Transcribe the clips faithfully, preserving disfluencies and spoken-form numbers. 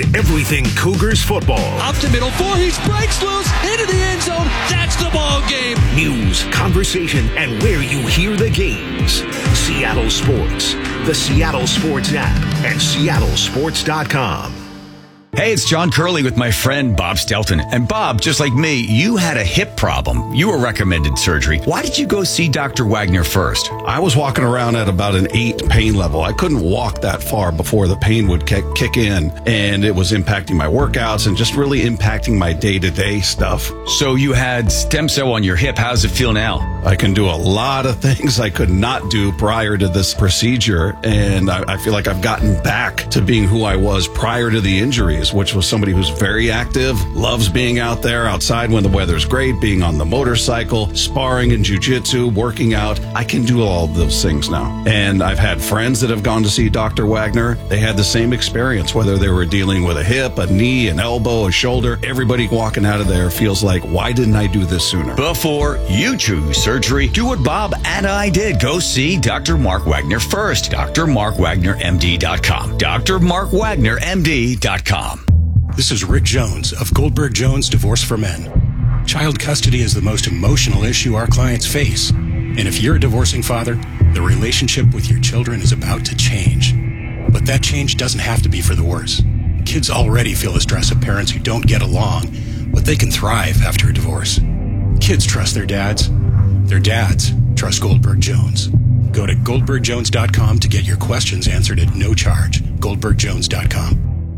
and everything Cougars football. Up to middle four, he breaks loose into the end zone. That's the ball game. News, conversation, and where you hear the games. Seattle Sports, the Seattle Sports app, and seattle sports dot com. Hey, it's John Curley with my friend Bob Stelton. And Bob, just like me, you had a hip problem. You were recommended surgery. Why did you go see Doctor Wagner first? I was walking around at about an eight pain level. I couldn't walk that far before the pain would kick, kick in, and it was impacting my workouts and just really impacting my day-to-day stuff. So you had stem cell on your hip. How does it feel now? I can do a lot of things I could not do prior to this procedure, and I, I feel like I've gotten back to being who I was prior to the injury, which was somebody who's very active, loves being out there outside when the weather's great, being on the motorcycle, sparring in jiu-jitsu, working out. I can do all of those things now. And I've had friends that have gone to see Doctor Wagner. They had the same experience, whether they were dealing with a hip, a knee, an elbow, a shoulder. Everybody walking out of there feels like, why didn't I do this sooner? Before you choose surgery, do what Bob and I did. Go see Doctor Mark Wagner first. D R Mark Wagner M D dot com. D R Mark Wagner M D dot com. This is Rick Jones of Goldberg Jones Divorce for Men. Child custody is the most emotional issue our clients face. And if you're a divorcing father, the relationship with your children is about to change. But that change doesn't have to be for the worse. Kids already feel the stress of parents who don't get along, but they can thrive after a divorce. Kids trust their dads. Their dads trust Goldberg Jones. Go to goldberg jones dot com to get your questions answered at no charge. goldberg jones dot com.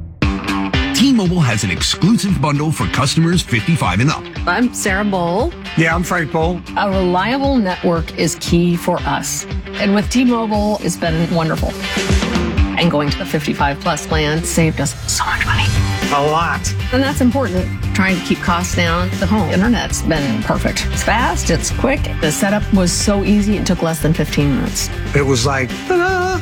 T-Mobile has an exclusive bundle for customers fifty-five and up. I'm Sarah Bowl. Yeah, I'm Frank Bowl. A reliable network is key for us. And with T-Mobile, it's been wonderful. And going to the fifty-five plus plan saved us so much money. A lot. And that's important. Trying to keep costs down. The home internet's been perfect. It's fast, it's quick. The setup was so easy, it took less than fifteen minutes. It was like, ta-da!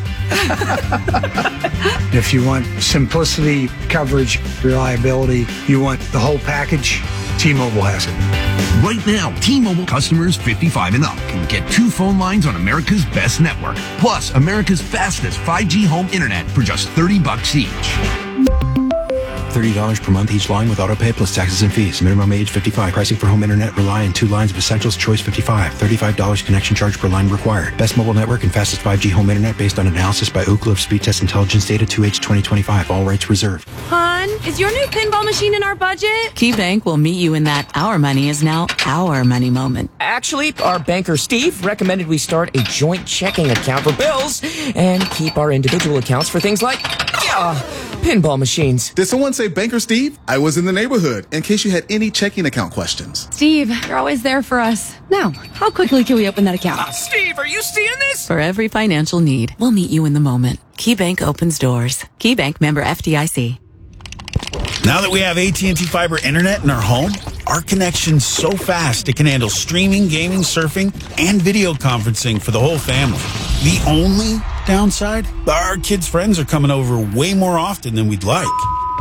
If you want simplicity, coverage, reliability, you want the whole package, T-Mobile has it. Right now, T-Mobile customers fifty-five and up can get two phone lines on America's best network, plus America's fastest five G home internet for just thirty bucks each. thirty dollars per month each line with autopay plus taxes and fees. Minimum age fifty-five. Pricing for home internet rely on two lines of Essentials Choice fifty-five. thirty-five dollars connection charge per line required. Best mobile network and fastest five G home internet based on analysis by Ookla of Speed Test Intelligence Data two H twenty twenty-five. All rights reserved. Hon, is your new pinball machine in our budget? KeyBank will meet you in that our money is now our money moment. Actually, our banker Steve recommended we start a joint checking account for bills and keep our individual accounts for things like uh, pinball machines. Did someone say Banker Steve? I was in the neighborhood in case you had any checking account questions. Steve, you're always there for us. Now, how quickly can we open that account? Uh, Steve, are you seeing this? For every financial need, we'll meet you in the moment. KeyBank opens doors. KeyBank member F D I C. Now that we have A T and T Fiber Internet in our home, our connection's so fast it can handle streaming, gaming, surfing, and video conferencing for the whole family. The only downside? Our kids' friends are coming over way more often than we'd like.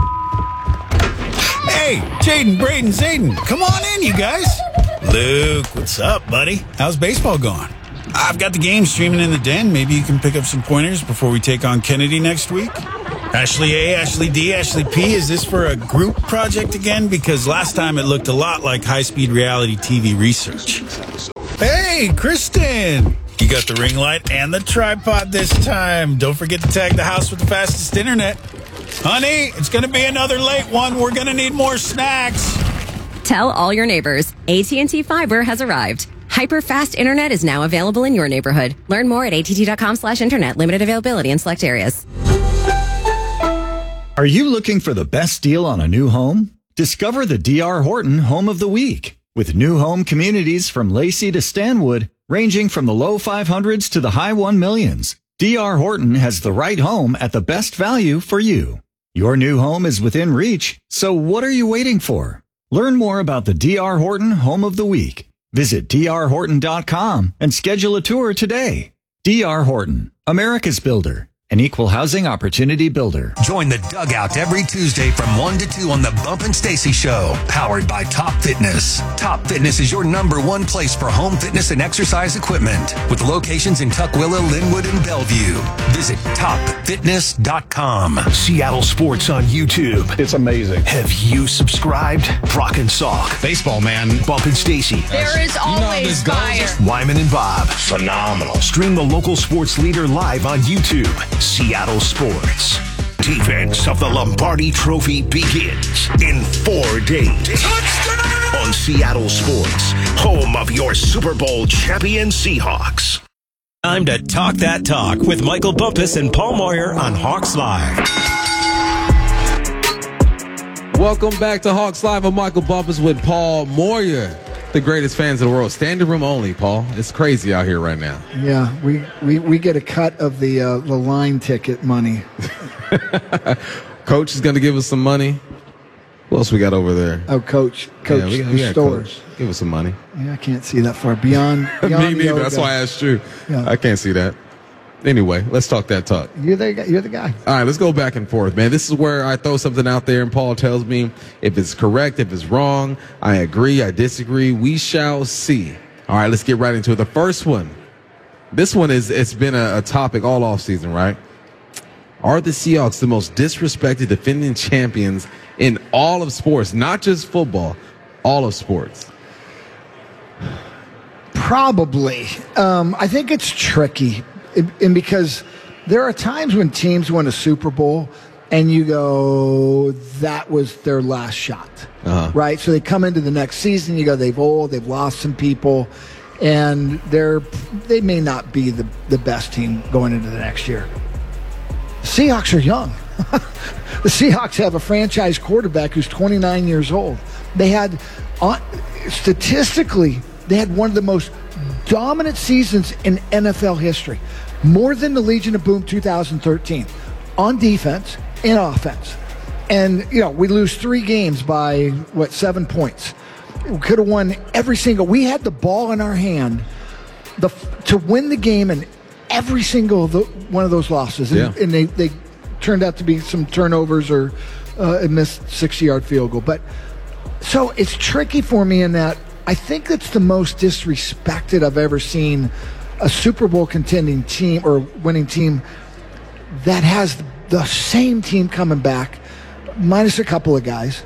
Hey, Jaden, Braden, Zayden, come on in, you guys. Luke, what's up, buddy? How's baseball going? I've got the game streaming in the den. Maybe you can pick up some pointers before we take on Kennedy next week. Ashley A, Ashley D, Ashley P, is this for a group project again? Because last time it looked a lot like high-speed reality T V research. Hey, Kristen! You got the ring light and the tripod this time. Don't forget to tag the house with the fastest internet. Honey, it's going to be another late one. We're going to need more snacks. Tell all your neighbors, A T and T Fiber has arrived. Hyper-fast internet is now available in your neighborhood. Learn more at att.com slash internet. Limited availability in select areas. Are you looking for the best deal on a new home? Discover the D R Horton Home of the Week. With new home communities from Lacey to Stanwood, ranging from the low five hundreds to the high one millions, D R Horton has the right home at the best value for you. Your new home is within reach, so what are you waiting for? Learn more about the D R Horton Home of the Week. Visit D R horton dot com and schedule a tour today. D R Horton, America's builder. an equal housing opportunity builder. Join the Dugout every Tuesday from one to two on the Bump and Stacy Show, powered by Top Fitness. Top Fitness is your number one place for home fitness and exercise equipment, with locations in Tukwila, Linwood, and Bellevue. Visit top fitness dot com. Seattle Sports on YouTube. It's amazing. Have you subscribed? Brock and Salk. Baseball, man. Bump and Stacy. There is always fire. Wyman and Bob. Phenomenal. Stream the local sports leader live on YouTube. Seattle Sports. Defense of the Lombardi Trophy begins in four days. Touchdown! On Seattle Sports, home of your Super Bowl champion Seahawks. Time to talk that talk with Michael Bumpus and Paul Moyer on Hawks Live. Welcome back to Hawks Live. I'm Michael Bumpus with Paul Moyer. The greatest fans in the world. Standing room only, Paul. It's crazy out here right now. Yeah, we, we, we get a cut of the uh, the line ticket money. Coach is going to give us some money. What else we got over there? Oh, Coach. Coach, yeah, we got, the we got stores. Coach. Give us some money. Yeah, I can't see that far. Beyond, beyond Me neither. That's why I asked you. Yeah. I can't see that. Anyway, let's talk that talk. You're the, guy, you're the guy. All right, let's go back and forth, man. This is where I throw something out there and Paul tells me if it's correct, if it's wrong. I agree, I disagree. We shall see. All right, let's get right into it. The first one. This one is, it's been a, a topic all offseason, right? Are the Seahawks the most disrespected defending champions in all of sports? Not just football, all of sports. Probably. Um, I think it's tricky. It, and because there are times when teams win a Super Bowl and you go, that was their last shot, uh-huh. right? So they come into the next season, you go, they've old, they've lost some people, and they're they may not be the, the best team going into the next year. The Seahawks are young. The Seahawks have a franchise quarterback who's twenty-nine years old. They had, uh, statistically, they had one of the most dominant seasons in N F L history, more than the Legion of Boom two thousand thirteen, on defense and offense. And, you know, we lose three games by, what, seven points. We could have won every single. We had the ball in our hand the, to win the game in every single the, one of those losses. And, yeah. and they, they turned out to be some turnovers or uh, a missed sixty-yard field goal. But so it's tricky for me in that I think that's the most disrespected I've ever seen a Super Bowl contending team or winning team that has the same team coming back, minus a couple of guys,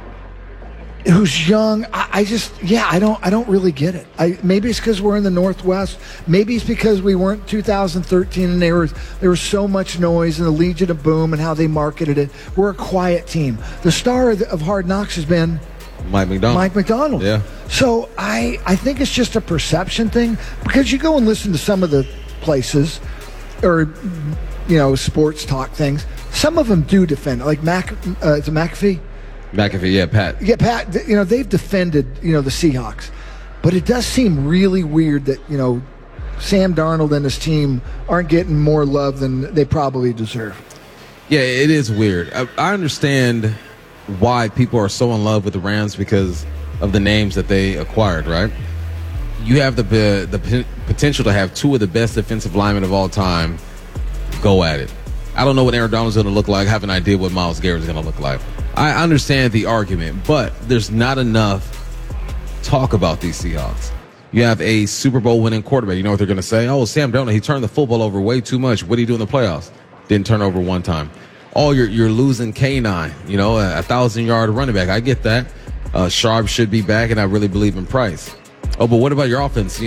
who's young. I, I just, yeah, I don't, I don't really get it. I, maybe it's because we're in the Northwest. Maybe it's because we weren't two thousand thirteen and there was there was so much noise and the Legion of Boom and how they marketed it. We're a quiet team. The star of, the, of Hard Knocks has been Mike McDonald. Mike McDonald. Yeah. So I, I think it's just a perception thing because you go and listen to some of the places or, you know, sports talk things. Some of them do defend it. Like Mac, uh, is it McAfee? McAfee, yeah, Pat. Yeah, Pat, you know, they've defended, you know, the Seahawks. But it does seem really weird that, you know, Sam Darnold and his team aren't getting more love than they probably deserve. Yeah, it is weird. I, I understand why people are so in love with the Rams because of the names that they acquired, right? You have the uh, the p- potential to have two of the best defensive linemen of all time go at it. I don't know what Aaron Donald's going to look like. I have an idea what Myles Garrett's going to look like. I understand the argument, but there's not enough talk about these Seahawks. You have a Super Bowl winning quarterback. You know what they're going to say? Oh, Sam Darnold, he turned the football over way too much. What did he do in the playoffs? Didn't turn over one time. Oh, you're you're losing K nine, you know, a, a thousand-yard running back. I get that. Uh, Sharp should be back, and I really believe in Price. Oh, but what about your offense?